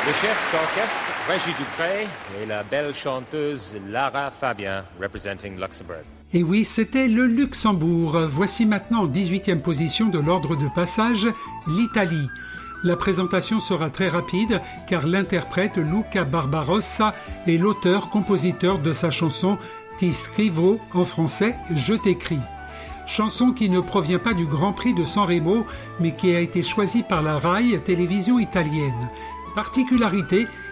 Le chef d'orchestre, Régis Dupré, et la belle chanteuse Lara Fabian, representing Luxembourg. Et oui, c'était le Luxembourg. Voici maintenant en 18e position de l'ordre de passage, l'Italie. La présentation sera très rapide car l'interprète Luca Barbarossa est l'auteur-compositeur de sa chanson Ti scrivo, en français « Je t'écris ». Chanson qui ne provient pas du Grand Prix de San Remo mais qui a été choisie par la RAI, télévision italienne. Particularité,